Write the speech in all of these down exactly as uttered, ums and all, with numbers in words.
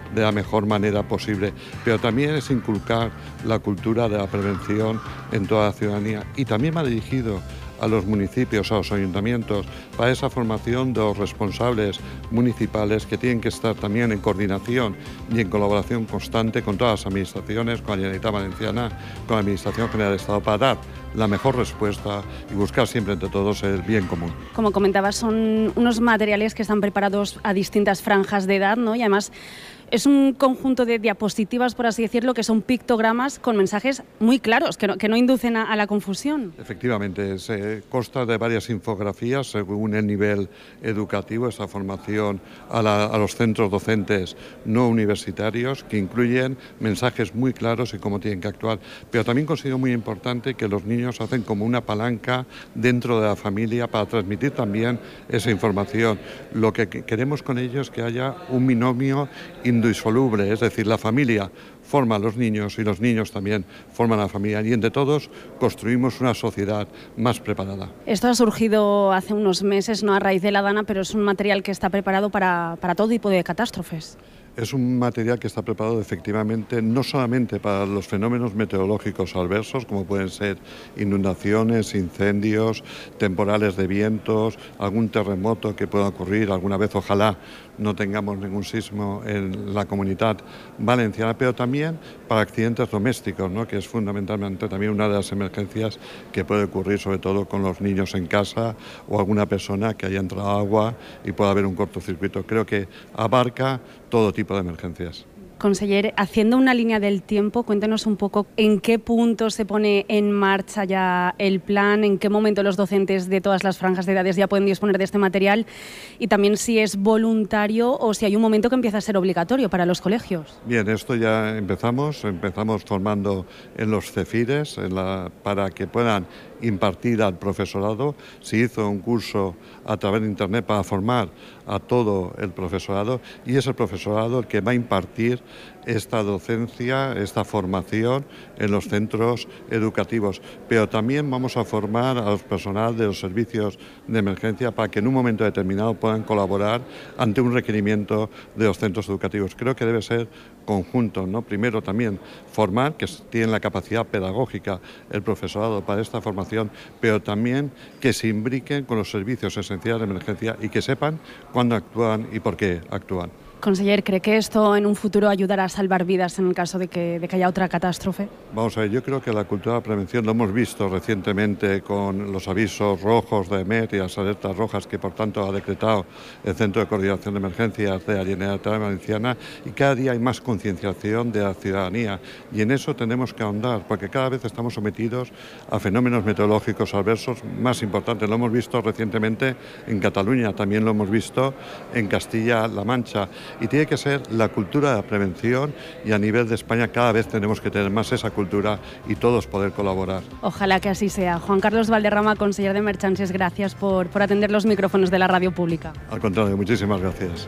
de la mejor manera posible. Pero también es inculcar la cultura de la prevención en toda la ciudadanía. Y también va dirigido a los municipios, a los ayuntamientos, para esa formación de los responsables municipales que tienen que estar también en coordinación y en colaboración constante con todas las administraciones, con la Generalitat Valenciana, con la Administración General del Estado, para dar la mejor respuesta y buscar siempre entre todos el bien común. Como comentabas, son unos materiales que están preparados a distintas franjas de edad, ¿no? Y además es un conjunto de diapositivas, por así decirlo, que son pictogramas con mensajes muy claros, que no, que no inducen a, a la confusión. Efectivamente, se consta de varias infografías según el nivel educativo, esa formación a, la, a los centros docentes no universitarios, que incluyen mensajes muy claros y cómo tienen que actuar. Pero también considero muy importante que los niños hacen como una palanca dentro de la familia para transmitir también esa información. Lo que queremos con ellos es que haya un binomio indisoluble, es decir, la familia forma a los niños y los niños también forman a la familia, y entre todos construimos una sociedad más preparada. Esto ha surgido hace unos meses, no a raíz de la Dana, pero es un material que está preparado para, para todo tipo de catástrofes. Es un material que está preparado efectivamente no solamente para los fenómenos meteorológicos adversos, como pueden ser inundaciones, incendios, temporales de vientos, algún terremoto que pueda ocurrir alguna vez, ojalá no tengamos ningún sismo en la Comunidad Valenciana, pero también para accidentes domésticos, ¿no?, que es fundamentalmente también una de las emergencias que puede ocurrir, sobre todo con los niños en casa o alguna persona que haya entrado agua y pueda haber un cortocircuito. Creo que abarca todo tipo de emergencias. Conseller, haciendo una línea del tiempo, cuéntenos un poco en qué punto se pone en marcha ya el plan, en qué momento los docentes de todas las franjas de edades ya pueden disponer de este material, y también si es voluntario o si hay un momento que empieza a ser obligatorio para los colegios. Bien, esto ya empezamos, empezamos formando en los CEFIRES en la, para que puedan impartir al profesorado. Se hizo un curso a través de internet para formar a todo el profesorado, y es el profesorado el que va a impartir esta docencia, esta formación en los centros educativos. Pero también vamos a formar a los personal de los servicios de emergencia para que en un momento determinado puedan colaborar ante un requerimiento de los centros educativos. Creo que debe ser conjunto, ¿no? Primero también formar, que tienen la capacidad pedagógica el profesorado para esta formación, pero también que se imbriquen con los servicios esenciales de emergencia y que sepan cuándo actúan y por qué actúan. Conseller, ¿cree que esto en un futuro ayudará a salvar vidas en el caso de que, de que haya otra catástrofe? Vamos a ver, yo creo que la cultura de prevención lo hemos visto recientemente con los avisos rojos de E M E T y las alertas rojas que por tanto ha decretado el Centro de Coordinación de Emergencias de la Generalitat Valenciana, y cada día hay más concienciación de la ciudadanía, y en eso tenemos que ahondar porque cada vez estamos sometidos a fenómenos meteorológicos adversos más importantes. Lo hemos visto recientemente en Cataluña, también lo hemos visto en Castilla-La Mancha. Y tiene que ser la cultura de la prevención, y a nivel de España cada vez tenemos que tener más esa cultura y todos poder colaborar. Ojalá que así sea. Juan Carlos Valderrama, conseller de Emergències, gracias por, por atender los micrófonos de la radio pública. Al contrario, muchísimas gracias.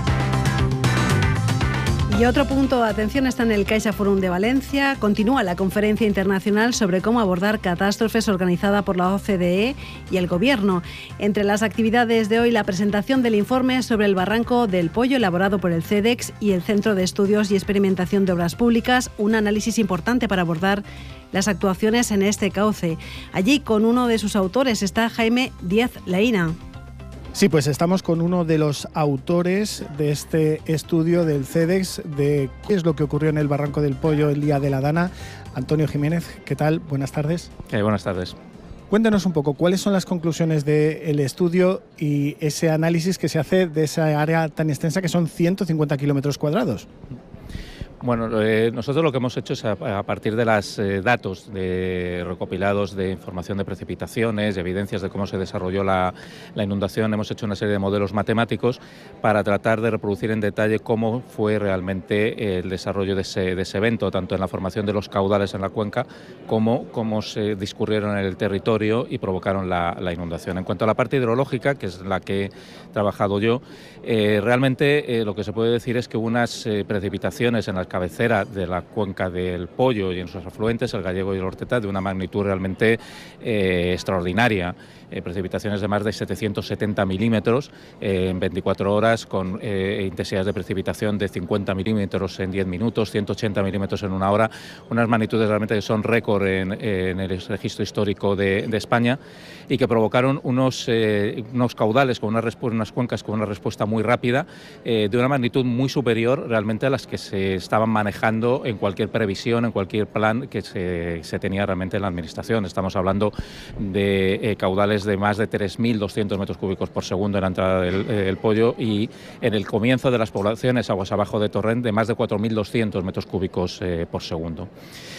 Y otro punto de atención está en el Caixa Forum de Valencia. Continúa la conferencia internacional sobre cómo abordar catástrofes organizada por la O C D E y el Gobierno. Entre las actividades de hoy, la presentación del informe sobre el Barranco del Pollo elaborado por el CEDEX y el Centro de Estudios y Experimentación de Obras Públicas, un análisis importante para abordar las actuaciones en este cauce. Allí, con uno de sus autores, está Jaime Díaz Leina. Sí, pues estamos con uno de los autores de este estudio del CEDEX de qué es lo que ocurrió en el Barranco del Pollo el día de la Dana. Antonio Jiménez, ¿qué tal? Buenas tardes. Eh, buenas tardes. Cuéntanos un poco, ¿cuáles son las conclusiones del estudio y ese análisis que se hace de esa área tan extensa que son ciento cincuenta kilómetros cuadrados? Bueno, eh, nosotros lo que hemos hecho es a, a partir de los eh, datos de, recopilados de información de precipitaciones, de evidencias de cómo se desarrolló la, la inundación, hemos hecho una serie de modelos matemáticos para tratar de reproducir en detalle cómo fue realmente el desarrollo de ese, de ese evento, tanto en la formación de los caudales en la cuenca como cómo se discurrieron en el territorio y provocaron la, la inundación. En cuanto a la parte hidrológica, que es la que he trabajado yo, eh, realmente eh, lo que se puede decir es que hubo unas eh, precipitaciones en las cabecera de la cuenca del Pollo y en sus afluentes, el Gallego y el Horteta, de una magnitud realmente eh, extraordinaria. Eh, precipitaciones de más de setecientos setenta milímetros eh, en veinticuatro horas, con eh, intensidades de precipitación de cincuenta milímetros en diez minutos, ciento ochenta milímetros en una hora, unas magnitudes realmente que son récord en, en el registro histórico de, de España, y que provocaron unos, eh, unos caudales, con una unas cuencas con una respuesta muy rápida, eh, de una magnitud muy superior realmente a las que se estaban manejando en cualquier previsión, en cualquier plan que se, se tenía realmente en la Administración. Estamos hablando de eh, caudales de más de tres mil doscientos metros cúbicos por segundo en la entrada del eh, el Pollo, y en el comienzo de las poblaciones aguas abajo de Torrent de más de cuatro mil doscientos metros cúbicos eh, por segundo.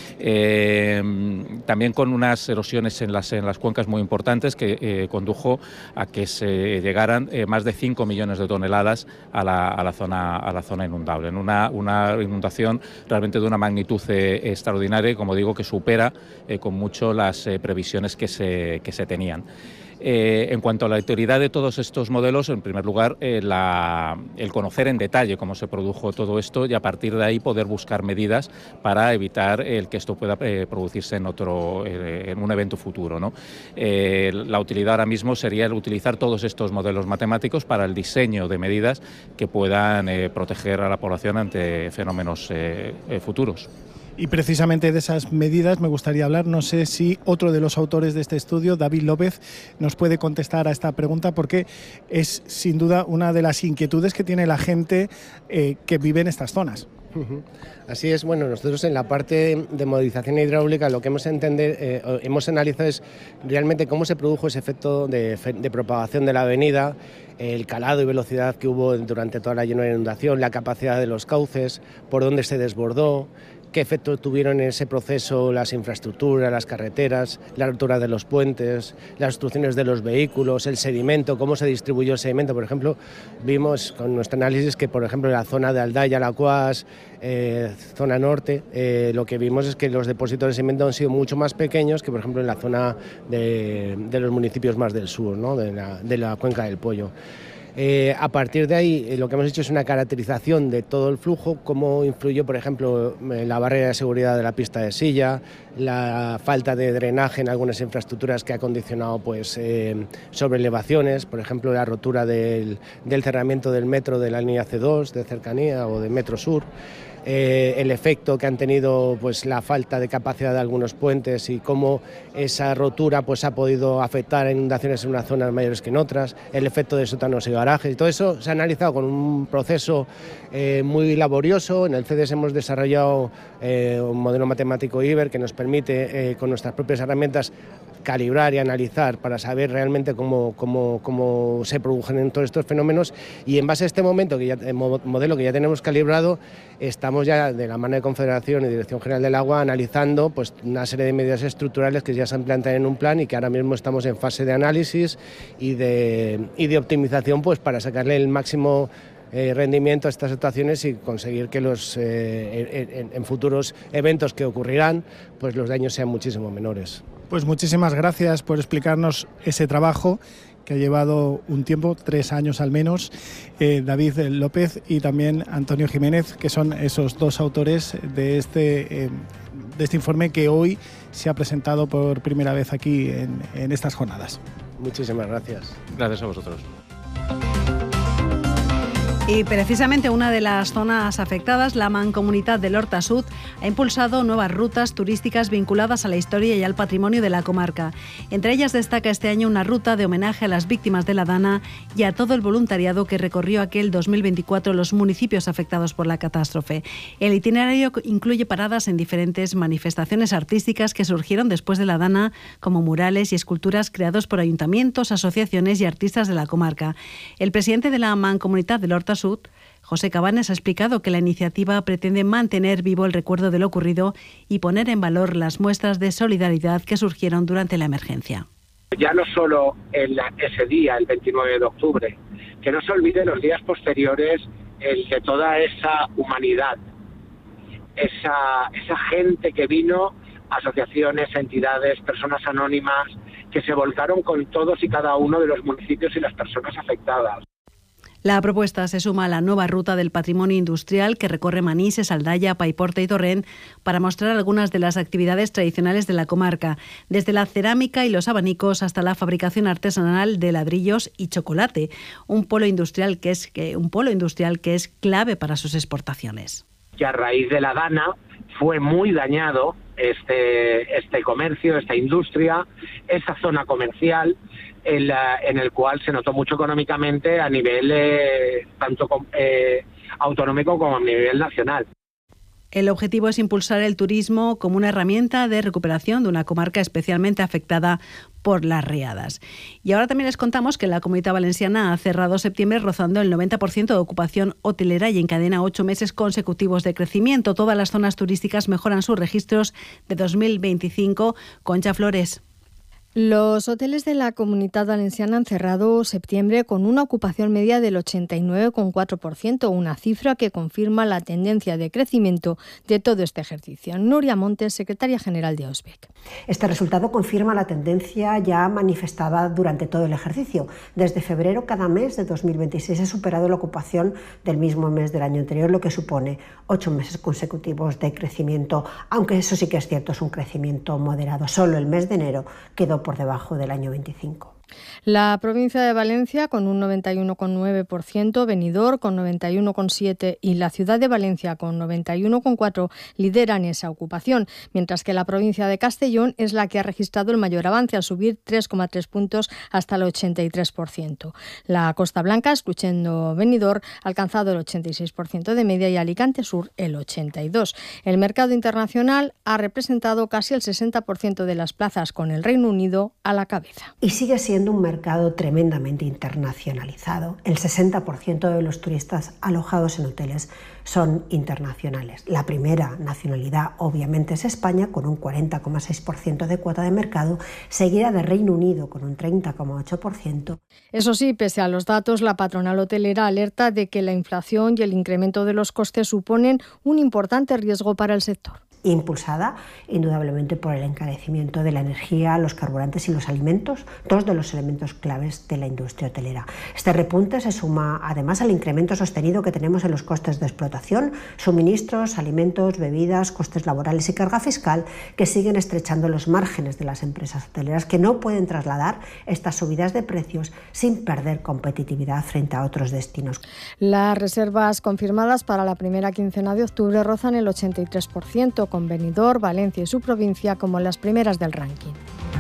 Eh, también con unas erosiones en las, en las cuencas muy importantes que eh, condujo a que se llegaran eh, más de cinco millones de toneladas a la, a la, zona, a la zona inundable. En una, una inundación realmente de una magnitud eh, extraordinaria, y como digo, que supera eh, con mucho las eh, previsiones que se, que se tenían. Eh, en cuanto a la utilidad de todos estos modelos, en primer lugar, eh, la, el conocer en detalle cómo se produjo todo esto, y a partir de ahí poder buscar medidas para evitar el que esto pueda eh, producirse en otro, eh, en un evento futuro, ¿no? Eh, la utilidad ahora mismo sería el utilizar todos estos modelos matemáticos para el diseño de medidas que puedan eh, proteger a la población ante fenómenos eh, eh, futuros. Y precisamente de esas medidas me gustaría hablar. No sé si otro de los autores de este estudio, David López, nos puede contestar a esta pregunta, porque es sin duda una de las inquietudes que tiene la gente eh, que vive en estas zonas. Así es. Bueno, nosotros en la parte de modelización hidráulica lo que hemos, entender, eh, hemos analizado es realmente cómo se produjo ese efecto de, de propagación de la avenida, el calado y velocidad que hubo durante toda la llanura de inundación, la capacidad de los cauces, por dónde se desbordó, qué efecto tuvieron en ese proceso las infraestructuras, las carreteras, la rotura de los puentes, las obstrucciones de los vehículos, el sedimento, cómo se distribuyó el sedimento. Por ejemplo, vimos con nuestro análisis que, por ejemplo, en la zona de Aldaya, Lacuas, eh, zona norte, eh, lo que vimos es que los depósitos de sedimento han sido mucho más pequeños que, por ejemplo, en la zona de, de los municipios más del sur, ¿no? de, la, de la cuenca del Pollo. Eh, a partir de ahí, eh, lo que hemos hecho es una caracterización de todo el flujo, cómo influyó, por ejemplo, la barrera de seguridad de la pista de silla, la falta de drenaje en algunas infraestructuras que ha condicionado pues, eh, sobreelevaciones, por ejemplo, la rotura del, del cerramiento del metro de la línea C dos de cercanía o de Metro Sur. Eh, el efecto que han tenido pues, la falta de capacidad de algunos puentes y cómo esa rotura pues, ha podido afectar a inundaciones en unas zonas mayores que en otras, el efecto de sótanos y garajes. Y todo eso se ha analizado con un proceso eh, muy laborioso. En el C E D E S hemos desarrollado eh, un modelo matemático I B E R que nos permite eh, con nuestras propias herramientas calibrar y analizar para saber realmente cómo, cómo, cómo se produjeron todos estos fenómenos, y en base a este momento que ya, modelo que ya tenemos calibrado, estamos ya de la mano de Confederación y Dirección General del Agua analizando pues, una serie de medidas estructurales que ya se han planteado en un plan y que ahora mismo estamos en fase de análisis y de, y de optimización pues, para sacarle el máximo Eh, rendimiento a estas actuaciones y conseguir que los eh, en, en futuros eventos que ocurrirán pues los daños sean muchísimo menores. Pues muchísimas gracias por explicarnos ese trabajo que ha llevado un tiempo, tres años al menos, eh, David López y también Antonio Jiménez, que son esos dos autores de este, eh, de este informe que hoy se ha presentado por primera vez aquí en, en estas jornadas. Muchísimas gracias. Gracias a vosotros. Y precisamente una de las zonas afectadas, la Mancomunitat del Horta Sud, ha impulsado nuevas rutas turísticas vinculadas a la historia y al patrimonio de la comarca. Entre ellas destaca este año una ruta de homenaje a las víctimas de la Dana y a todo el voluntariado que recorrió aquel dos mil veinticuatro los municipios afectados por la catástrofe. El itinerario incluye paradas en diferentes manifestaciones artísticas que surgieron después de la Dana, como murales y esculturas creados por ayuntamientos, asociaciones y artistas de la comarca. El presidente de la Mancomunitat del Horta Sud, José Cabanes, ha explicado que la iniciativa pretende mantener vivo el recuerdo de lo ocurrido y poner en valor las muestras de solidaridad que surgieron durante la emergencia. Ya no solo en la, ese día, el veintinueve de octubre, que no se olvide los días posteriores el de toda esa humanidad, esa, esa gente que vino, asociaciones, entidades, personas anónimas, que se volcaron con todos y cada uno de los municipios y las personas afectadas. La propuesta se suma a la nueva ruta del patrimonio industrial que recorre Manises, Aldaya, Paiporta y Torrent para mostrar algunas de las actividades tradicionales de la comarca, desde la cerámica y los abanicos hasta la fabricación artesanal de ladrillos y chocolate, un polo industrial que es un polo industrial que es clave para sus exportaciones. Y a raíz de la Dana fue muy dañado este este comercio, esta industria, esa zona comercial, en, la, en el cual se notó mucho económicamente a nivel eh, tanto eh, autonómico como a nivel nacional. El objetivo es impulsar el turismo como una herramienta de recuperación de una comarca especialmente afectada por las riadas. Y ahora también les contamos que la Comunidad Valenciana ha cerrado septiembre rozando el noventa por ciento de ocupación hotelera y encadena ocho meses consecutivos de crecimiento. Todas las zonas turísticas mejoran sus registros de dos mil veinticinco. Concha Flores. Los hoteles de la Comunidad Valenciana han cerrado septiembre con una ocupación media del ochenta y nueve coma cuatro por ciento, una cifra que confirma la tendencia de crecimiento de todo este ejercicio. Nuria Montes, secretaria general de OSBEC. Este resultado confirma la tendencia ya manifestada durante todo el ejercicio. Desde febrero, cada mes de dos mil veintiséis ha superado la ocupación del mismo mes del año anterior, lo que supone ocho meses consecutivos de crecimiento, aunque eso sí que es cierto, es un crecimiento moderado. Solo el mes de enero quedó por debajo del año veinticinco. La provincia de Valencia con un noventa y uno coma nueve por ciento, Benidorm con noventa y uno coma siete por ciento y la ciudad de Valencia con noventa y uno coma cuatro por ciento lideran esa ocupación, mientras que la provincia de Castellón es la que ha registrado el mayor avance al subir tres coma tres puntos hasta el ochenta y tres por ciento. La Costa Blanca, excluyendo Benidorm, ha alcanzado el ochenta y seis por ciento de media y Alicante Sur el ochenta y dos por ciento. El mercado internacional ha representado casi el sesenta por ciento de las plazas, con el Reino Unido a la cabeza. Y sigue siendo un mercado tremendamente internacionalizado. El sesenta por ciento de los turistas alojados en hoteles son internacionales. La primera nacionalidad obviamente es España, con un cuarenta coma seis por ciento de cuota de mercado, seguida de Reino Unido con un treinta coma ocho por ciento. Eso sí, pese a los datos, la patronal hotelera alerta de que la inflación y el incremento de los costes suponen un importante riesgo para el sector. Impulsada indudablemente por el encarecimiento de la energía, los carburantes y los alimentos, dos de los elementos claves de la industria hotelera. Este repunte se suma además al incremento sostenido que tenemos en los costes de explotación, suministros, alimentos, bebidas, costes laborales y carga fiscal, que siguen estrechando los márgenes de las empresas hoteleras, que no pueden trasladar estas subidas de precios sin perder competitividad frente a otros destinos. Las reservas confirmadas para la primera quincena de octubre rozan el ochenta y tres por ciento, con Benidorm, Valencia y su provincia como las primeras del ranking.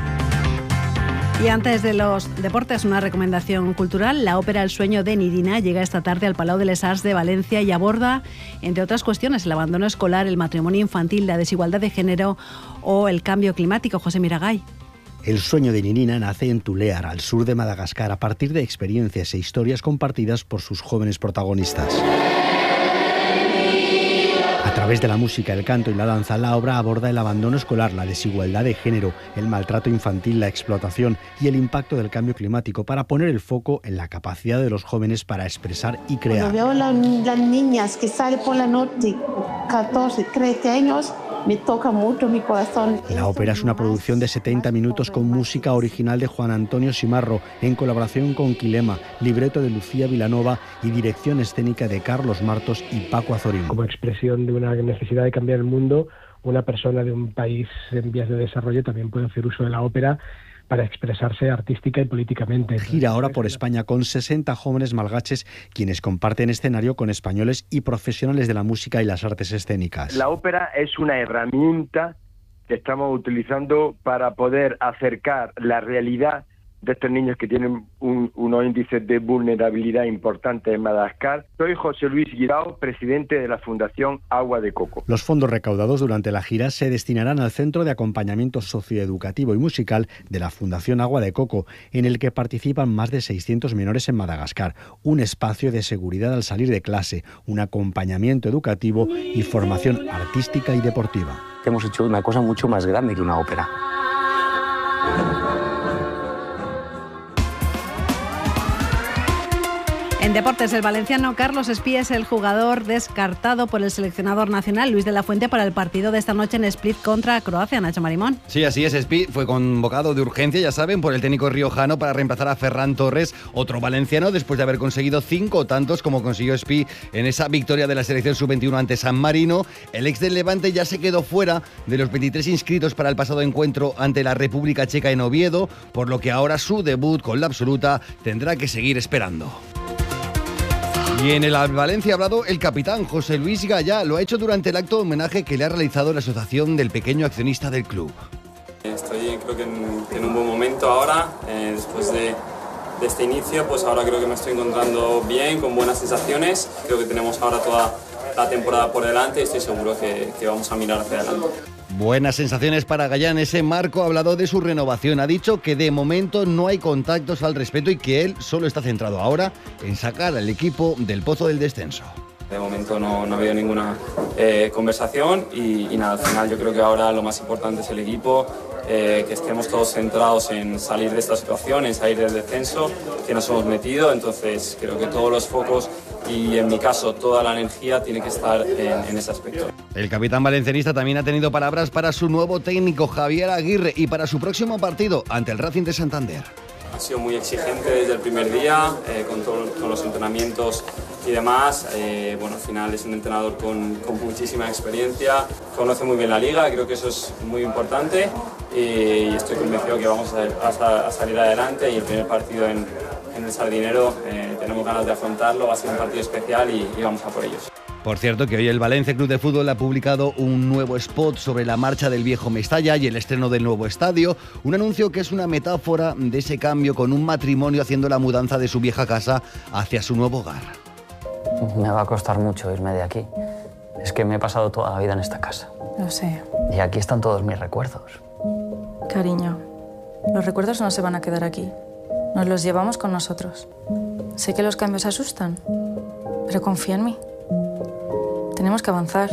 Y antes de los deportes, una recomendación cultural. La ópera El sueño de Nirina llega esta tarde al Palau de les Arts de Valencia y aborda, entre otras cuestiones, el abandono escolar, el matrimonio infantil, la desigualdad de género o el cambio climático. José Miragay. El sueño de Nirina nace en Tulear, al sur de Madagascar, a partir de experiencias e historias compartidas por sus jóvenes protagonistas. A través de la música, el canto y la danza, la obra aborda el abandono escolar, la desigualdad de género, el maltrato infantil, la explotación y el impacto del cambio climático, para poner el foco en la capacidad de los jóvenes para expresar y crear. Cuando veo la, las niñas que salen por la noche, catorce, trece años, me toca mucho mi corazón. La ópera es una producción de setenta minutos con música original de Juan Antonio Simarro, en colaboración con Quilema, libreto de Lucía Vilanova y dirección escénica de Carlos Martos y Paco Azorín. Como expresión de una necesidad de cambiar el mundo, una persona de un país en vías de desarrollo también puede hacer uso de la ópera para expresarse artística y políticamente. Gira ahora por España con sesenta jóvenes malgaches, quienes comparten escenario con españoles y profesionales de la música y las artes escénicas. La ópera es una herramienta que estamos utilizando para poder acercar la realidad de estos niños que tienen un, unos índices de vulnerabilidad importantes en Madagascar. Soy José Luis Guirao, presidente de la Fundación Agua de Coco. Los fondos recaudados durante la gira se destinarán al Centro de Acompañamiento Socioeducativo y Musical de la Fundación Agua de Coco, en el que participan más de seiscientos menores en Madagascar, un espacio de seguridad al salir de clase, un acompañamiento educativo y formación artística y deportiva. Hemos hecho una cosa mucho más grande que una ópera. En deportes, el valenciano Carlos Espí es el jugador descartado por el seleccionador nacional Luis de la Fuente para el partido de esta noche en Split contra Croacia. Nacho Marimón. Sí, así es. Espí fue convocado de urgencia, ya saben, por el técnico riojano para reemplazar a Ferran Torres, otro valenciano, después de haber conseguido cinco tantos como consiguió Espí en esa victoria de la selección sub veintiuno ante San Marino. El ex del Levante ya se quedó fuera de los veintitrés inscritos para el pasado encuentro ante la República Checa en Oviedo, por lo que ahora su debut con la absoluta tendrá que seguir esperando. Y en el Valencia ha hablado el capitán José Luis Gallá. Lo ha hecho durante el acto de homenaje que le ha realizado la Asociación del Pequeño Accionista del club. Estoy creo que en, en un buen momento ahora, eh, después de, de este inicio, pues ahora creo que me estoy encontrando bien, con buenas sensaciones. Creo que tenemos ahora toda la temporada por delante y estoy seguro que, que vamos a mirar hacia adelante. Buenas sensaciones para Gallá en ese marco. Ha hablado de su renovación. Ha dicho que de momento no hay contactos al respecto y que él solo está centrado ahora en sacar al equipo del pozo del descenso. De momento no, no ha habido ninguna eh, conversación y, y nada, al final yo creo que ahora lo más importante es el equipo, eh, que estemos todos centrados en salir de esta situación, en salir del descenso que nos hemos metido. Entonces creo que todos los focos y en mi caso toda la energía tiene que estar en, en ese aspecto. El capitán valencianista también ha tenido palabras para su nuevo técnico Javier Aguirre y para su próximo partido ante el Racing de Santander. Ha sido muy exigente desde el primer día, eh, con, todo, con los entrenamientos y demás. Eh, bueno, al final es un entrenador con, con muchísima experiencia, conoce muy bien la liga, creo que eso es muy importante y, y estoy convencido que vamos a, a, a salir adelante. Y el primer partido en, en el Sardinero eh, tenemos ganas de afrontarlo, va a ser un partido especial y, y vamos a por ellos. Por cierto, que hoy el Valencia Club de Fútbol ha publicado un nuevo spot sobre la marcha del viejo Mestalla y el estreno del nuevo estadio, un anuncio que es una metáfora de ese cambio, con un matrimonio haciendo la mudanza de su vieja casa hacia su nuevo hogar. Me va a costar mucho irme de aquí. Es que me he pasado toda la vida en esta casa. Lo sé. Y aquí están todos mis recuerdos. Cariño, los recuerdos no se van a quedar aquí. Nos los llevamos con nosotros. Sé que los cambios asustan, pero confía en mí. Tenemos que avanzar.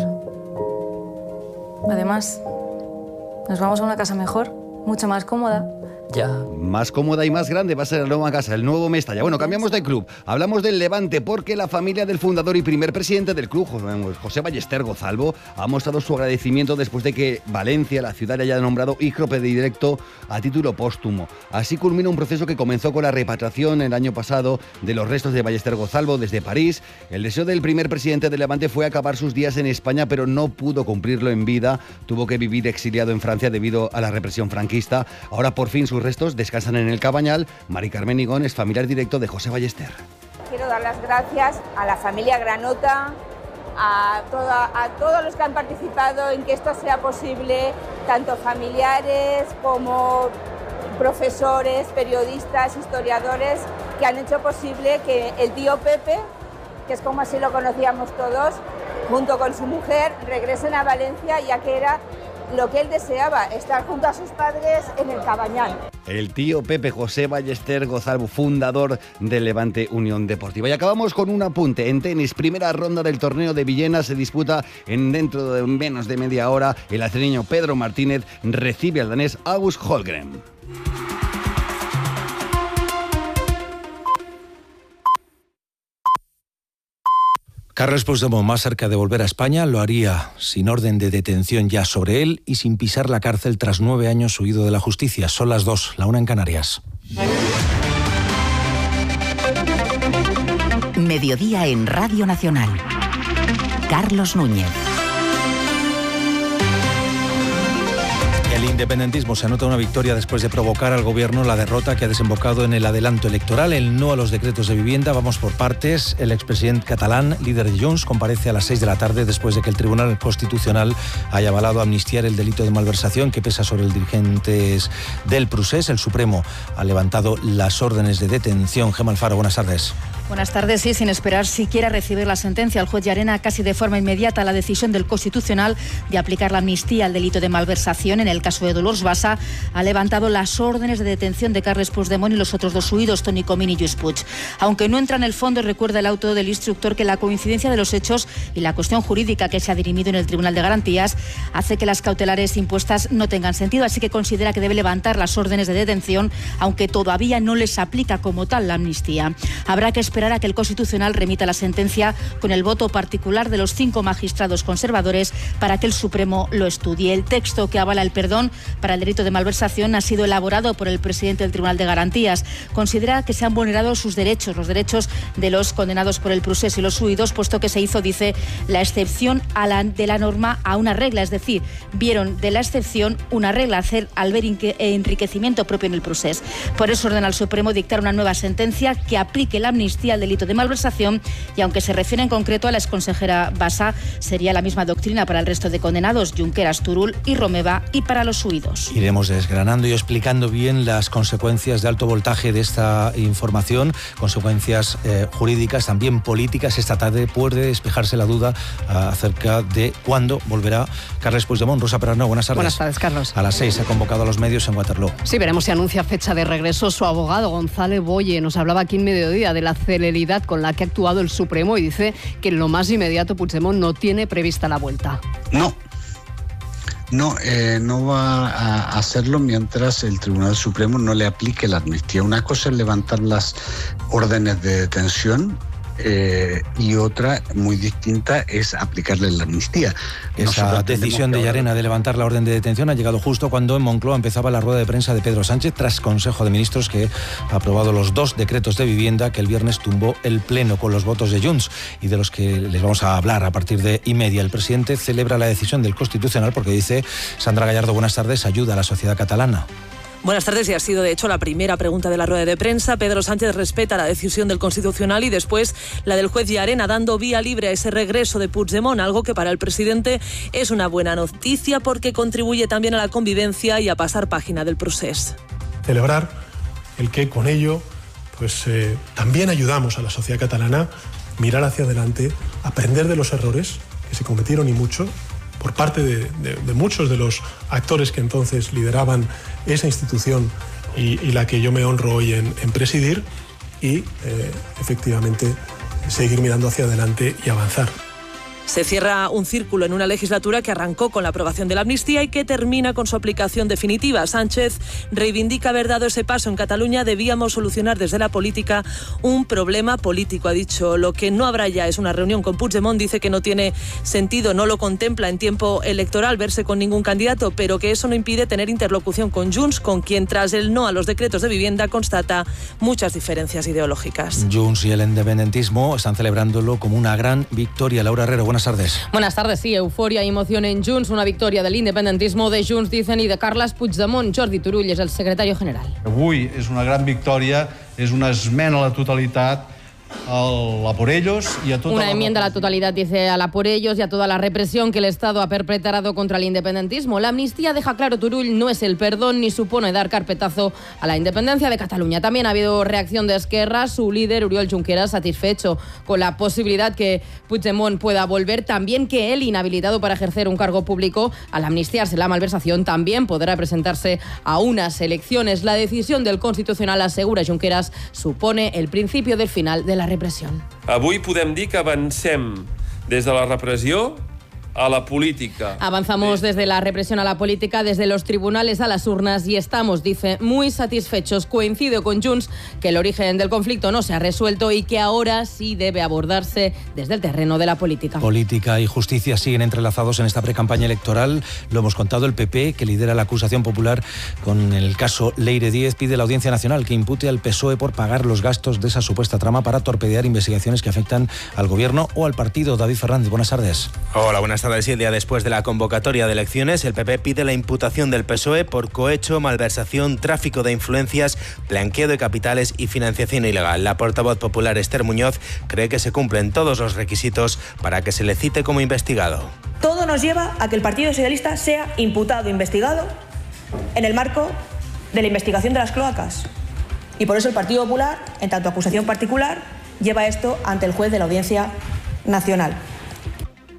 Además, nos vamos a una casa mejor, mucho más cómoda. Ya. Más cómoda y más grande va a ser la nueva casa, el nuevo Mestalla. Bueno, cambiamos de club. Hablamos del Levante porque la familia del fundador y primer presidente del club, José Ballester Gozalvo, ha mostrado su agradecimiento después de que Valencia, la ciudad, le haya nombrado hijo predilecto a título póstumo. Así culmina un proceso que comenzó con la repatriación el año pasado de los restos de Ballester Gozalvo desde París. El deseo del primer presidente del Levante fue acabar sus días en España, pero no pudo cumplirlo en vida. Tuvo que vivir exiliado en Francia debido a la represión franquista. Ahora por fin sus restos descansan en el Cabañal. Mari Carmen Igón es familiar directo de José Ballester. Quiero dar las gracias a la familia Granota, a, toda, a todos los que han participado en que esto sea posible, tanto familiares como profesores, periodistas, historiadores, que han hecho posible que el tío Pepe, que es como así lo conocíamos todos, junto con su mujer, regresen a Valencia, ya que era lo que él deseaba, estar junto a sus padres en el Cabañal. El tío Pepe, José Ballester Gozalvo, fundador del Levante Unión Deportiva. Y acabamos con un apunte. En tenis, primera ronda del torneo de Villena se disputa en dentro de menos de media hora. El asturiano Pedro Martínez recibe al danés August Holmgren. Carles Puigdemont, más cerca de volver a España, lo haría sin orden de detención ya sobre él y sin pisar la cárcel tras nueve años huido de la justicia. Son las dos, la una en Canarias. Mediodía en Radio Nacional. Carlos Núñez. El independentismo se anota una victoria después de provocar al gobierno la derrota que ha desembocado en el adelanto electoral, el no a los decretos de vivienda. Vamos por partes. El expresidente catalán, líder de Junts, comparece a las seis de la tarde después de que el Tribunal Constitucional haya avalado amnistiar el delito de malversación que pesa sobre los dirigentes del Procés. El Supremo ha levantado las órdenes de detención. Gemma Alfaro, buenas tardes. Buenas tardes. Sí, sin esperar siquiera recibir la sentencia, el juez Llarena casi de forma inmediata la decisión del Constitucional de aplicar la amnistía al delito de malversación en el caso de Dolors Bassa ha levantado las órdenes de detención de Carles Puigdemont y los otros dos huidos, Toni Comín y Lluís Puig. Aunque no entra en el fondo, recuerda el auto del instructor que la coincidencia de los hechos y la cuestión jurídica que se ha dirimido en el Tribunal de Garantías hace que las cautelares impuestas no tengan sentido, así que considera que debe levantar las órdenes de detención, aunque todavía no les aplica como tal la amnistía. Habrá que esperar esperar a que el Constitucional remita la sentencia con el voto particular de los cinco magistrados conservadores para que el Supremo lo estudie. El texto que avala el perdón para el delito de malversación ha sido elaborado por el presidente del Tribunal de Garantías. Considera que se han vulnerado sus derechos, los derechos de los condenados por el procés y los huidos, puesto que se hizo, dice, la excepción a la, de la norma a una regla, es decir, vieron de la excepción una regla, hacer al ver enriquecimiento propio en el procés. Por eso ordena al Supremo dictar una nueva sentencia que aplique la amnistía al delito de malversación, y aunque se refiere en concreto a la exconsejera Bassa, sería la misma doctrina para el resto de condenados, Junqueras, Turull y Romeva, y para los huidos. Iremos desgranando y explicando bien las consecuencias de alto voltaje de esta información, consecuencias eh, jurídicas, también políticas. Esta tarde puede despejarse la duda uh, acerca de cuándo volverá Carles Puigdemont. Rosa Perarnau, buenas tardes. Buenas tardes, Carlos. A las seis ha convocado a los medios en Waterloo. Sí, veremos si anuncia fecha de regreso. Su abogado, González Boye, nos hablaba aquí en Mediodía de la celeridad con la que ha actuado el Supremo y dice que en lo más inmediato Puigdemont no tiene prevista la vuelta. No. No, eh, no va a hacerlo mientras el Tribunal Supremo no le aplique la amnistía. Una cosa es levantar las órdenes de detención eh, y otra muy distinta es aplicarle la amnistía. Esa Nosotros decisión de Llarena de levantar la orden de detención ha llegado justo cuando en Moncloa empezaba la rueda de prensa de Pedro Sánchez tras Consejo de Ministros, que ha aprobado los dos decretos de vivienda que el viernes tumbó el Pleno con los votos de Junts y de los que les vamos a hablar a partir de y media. El presidente celebra la decisión del Constitucional porque dice, Sandra Gallardo, buenas tardes, ayuda a la sociedad catalana. Buenas tardes, y ha sido de hecho la primera pregunta de la rueda de prensa. Pedro Sánchez respeta la decisión del Constitucional y después la del juez Llarena, dando vía libre a ese regreso de Puigdemont, algo que para el presidente es una buena noticia porque contribuye también a la convivencia y a pasar página del proceso. Celebrar el que con ello pues eh, también ayudamos a la sociedad catalana a mirar hacia adelante, aprender de los errores que se cometieron y mucho, por parte de, de, de muchos de los actores que entonces lideraban esa institución y, y la que yo me honro hoy en, en presidir, y eh, efectivamente seguir mirando hacia adelante y avanzar. Se cierra un círculo en una legislatura que arrancó con la aprobación de la amnistía y que termina con su aplicación definitiva. Sánchez reivindica haber dado ese paso en Cataluña. Debíamos solucionar desde la política un problema político, ha dicho. Lo que no habrá ya es una reunión con Puigdemont. Dice que no tiene sentido, no lo contempla en tiempo electoral verse con ningún candidato, pero que eso no impide tener interlocución con Junts, con quien tras el no a los decretos de vivienda constata muchas diferencias ideológicas. Junts y el independentismo están celebrándolo como una gran victoria. Laura Herrero, buenas tardes. Buenas tardes, sí, euforia y emoción en Junts, una victoria del independentismo de Junts, dicen, y de Carles Puigdemont. Jordi Turull és el secretario general. Avui és una gran victòria, és una esmena a la totalitat a por ellos y a toda Una la enmienda a la totalidad, dice, a la por ellos y a toda la represión que el Estado ha perpetrado contra el independentismo. La amnistía, deja claro Turull, no es el perdón ni supone dar carpetazo a la independencia de Cataluña. También ha habido reacción de Esquerra, su líder Oriol Junqueras satisfecho con la posibilidad que Puigdemont pueda volver, también que él, inhabilitado para ejercer un cargo público, al amnistiarse la malversación, también podrá presentarse a unas elecciones. La decisión del Constitucional, asegura Junqueras, supone el principio del final de la repressió. Avui podem dir que avancem des de la repressió a la política. Avanzamos desde la represión a la política, desde los tribunales a las urnas, y estamos, dice, muy satisfechos. Coincido con Junts que el origen del conflicto no se ha resuelto y que ahora sí debe abordarse desde el terreno de la política. Política y justicia siguen entrelazados en esta precampaña electoral. Lo hemos contado, el P P, que lidera la acusación popular con el caso Leire Díez, pide a la Audiencia Nacional que impute al P S O E por pagar los gastos de esa supuesta trama para torpedear investigaciones que afectan al gobierno o al partido. David Fernández, buenas tardes. Hola, buenas tardes. El día después de la convocatoria de elecciones, el P P pide la imputación del P S O E por cohecho, malversación, tráfico de influencias, blanqueo de capitales y financiación ilegal. La portavoz popular Esther Muñoz cree que se cumplen todos los requisitos para que se le cite como investigado. Todo nos lleva a que el Partido Socialista sea imputado, investigado, en el marco de la investigación de las cloacas. Y por eso el Partido Popular, en tanto acusación particular, lleva esto ante el juez de la Audiencia Nacional.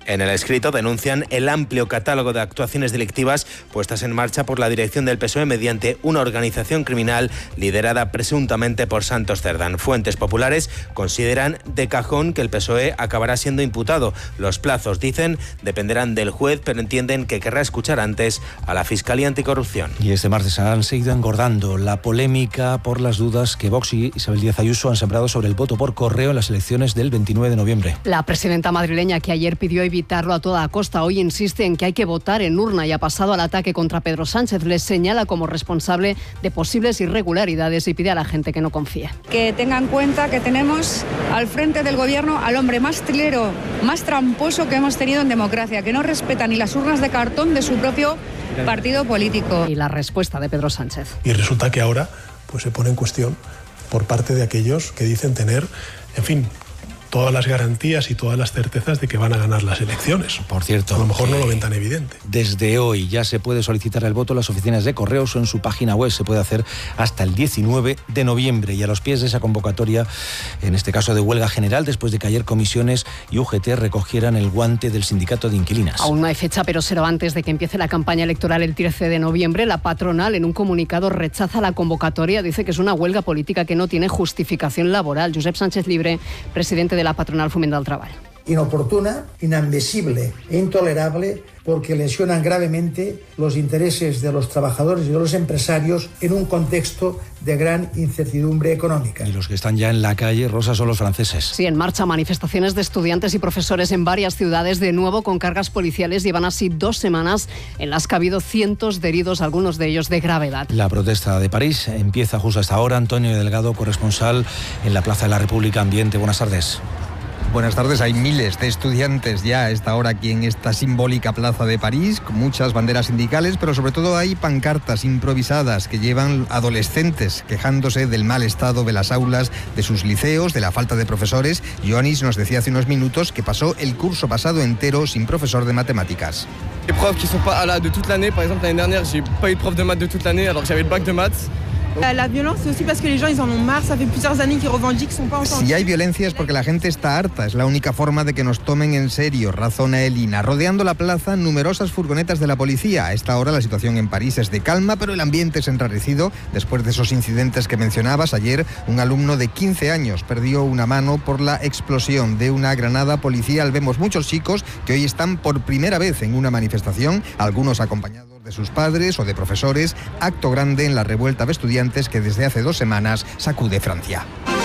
En el escrito denuncian el amplio catálogo de actuaciones delictivas puestas en marcha por la dirección del P S O E mediante una organización criminal liderada presuntamente por Santos Cerdán. Fuentes populares consideran de cajón que el P S O E acabará siendo imputado. Los plazos, dicen, dependerán del juez, pero entienden que querrá escuchar antes a la Fiscalía Anticorrupción. Y este martes han seguido engordando la polémica por las dudas que Vox y Isabel Díaz Ayuso han sembrado sobre el voto por correo en las elecciones del veintinueve de noviembre. La presidenta madrileña, que ayer pidió evitarlo a toda costa, hoy insiste en que hay que votar en urna y ha pasado al ataque contra Pedro Sánchez. Les señala como responsable de posibles irregularidades y pide a la gente que no confíe. Que tengan en cuenta que tenemos al frente del gobierno al hombre más trilero, más tramposo que hemos tenido en democracia, que no respeta ni las urnas de cartón de su propio partido político. Y la respuesta de Pedro Sánchez. Y resulta que ahora pues, se pone en cuestión por parte de aquellos que dicen tener, en fin, todas las garantías y todas las certezas de que van a ganar las elecciones. Por cierto, a lo mejor no lo ven tan evidente. Desde hoy ya se puede solicitar el voto en las oficinas de correos o en su página web. Se puede hacer hasta el diecinueve de noviembre. Y a los pies de esa convocatoria, en este caso de huelga general, después de que ayer comisiones y U G T recogieran el guante del sindicato de inquilinas. Aún no hay fecha, pero será antes de que empiece la campaña electoral el trece de noviembre. La patronal, en un comunicado, rechaza la convocatoria. Dice que es una huelga política que no tiene justificación laboral. Josep Sánchez Libre, presidente de la patronal Foment del Treball. Inoportuna, inadmisible e intolerable porque lesionan gravemente los intereses de los trabajadores y de los empresarios en un contexto de gran incertidumbre económica. Y los que están ya en la calle, Rosa, son los franceses. Sí, en marcha manifestaciones de estudiantes y profesores en varias ciudades, de nuevo con cargas policiales. Llevan así dos semanas en las que ha habido cientos de heridos, algunos de ellos de gravedad. La protesta de París empieza justo a esta hora. Antonio Delgado, corresponsal en la Plaza de la República Ambiente. Buenas tardes. Buenas tardes. Hay miles de estudiantes ya a esta hora aquí en esta simbólica plaza de París, con muchas banderas sindicales, pero sobre todo hay pancartas improvisadas que llevan adolescentes quejándose del mal estado de las aulas de sus liceos, de la falta de profesores. Ioannis nos decía hace unos minutos que pasó el curso pasado entero sin profesor de matemáticas. Les profs qui sont pas là de toute l'année, par exemple l'année dernière, j'ai pas eu de prof de maths de toute l'année alors que j'avais le bac de maths. La violence c'est aussi parce que les gens ils en ont marre, ça fait plusieurs années qu'ils revendiquent, sont pas entendus. Si hay violencia es porque la gente está harta, es la única forma de que nos tomen en serio, razona Elina. Rodeando la plaza, numerosas furgonetas de la policía. A esta hora la situación en París es de calma, pero el ambiente es enrarecido después de esos incidentes que mencionabas. Ayer un alumno de quince años perdió una mano por la explosión de una granada policial. Vemos muchos chicos que hoy están por primera vez en una manifestación, algunos acompañados de sus padres o de profesores. Acto grande en la revuelta de estudiantes que desde hace dos semanas sacude Francia.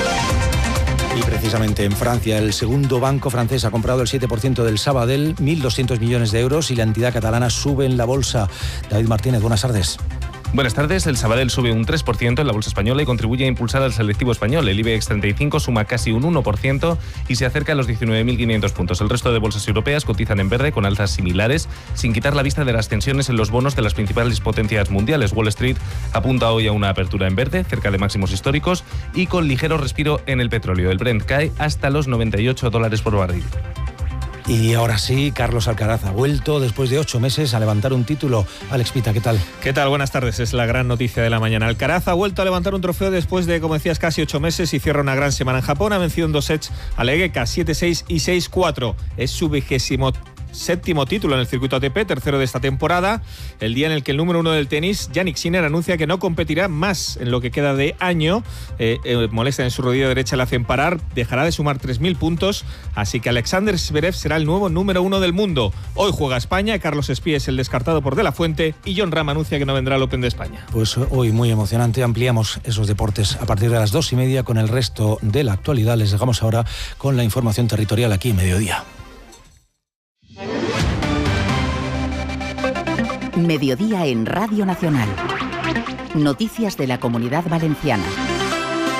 Y precisamente en Francia, el segundo banco francés ha comprado el siete por ciento del Sabadell, mil doscientos millones de euros, y la entidad catalana sube en la bolsa. David Martínez, buenas tardes. Buenas tardes. El Sabadell sube un tres por ciento en la bolsa española y contribuye a impulsar al selectivo español. El IBEX treinta y cinco suma casi un uno por ciento y se acerca a los diecinueve mil quinientos puntos. El resto de bolsas europeas cotizan en verde con alzas similares, sin quitar la vista de las tensiones en los bonos de las principales potencias mundiales. Wall Street apunta hoy a una apertura en verde, cerca de máximos históricos, y con ligero respiro en el petróleo. El Brent cae hasta los noventa y ocho dólares por barril. Y ahora sí, Carlos Alcaraz ha vuelto después de ocho meses a levantar un título. Alex Pita, ¿qué tal? ¿Qué tal? Buenas tardes. Es la gran noticia de la mañana. Alcaraz ha vuelto a levantar un trofeo después de, como decías, casi ocho meses y cierra una gran semana en Japón. Ha vencido en dos sets a Legeka, siete seis y seis cuatro. Es su vigésimo séptimo título en el circuito A T P, tercero de esta temporada, el día en el que el número uno del tenis, Jannik Sinner, anuncia que no competirá más en lo que queda de año. Eh, eh, molesta en su rodilla derecha, le hacen parar, dejará de sumar tres mil puntos, así que Alexander Zverev será el nuevo número uno del mundo. Hoy juega España, Carlos Espí es el descartado por De La Fuente y Jon Rahm anuncia que no vendrá al Open de España. Pues hoy muy emocionante, ampliamos esos deportes a partir de las dos y media con el resto de la actualidad. Les dejamos ahora con la información territorial aquí en Mediodía. Mediodía en Radio Nacional. Noticias de la Comunidad Valenciana.